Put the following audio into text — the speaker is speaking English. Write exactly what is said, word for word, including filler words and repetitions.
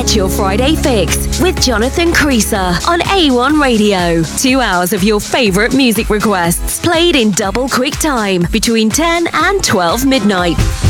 Get your Friday fix with Jonathan Creaser on A one Radio. Two hours of your favorite music requests played in double quick time between ten and twelve midnight.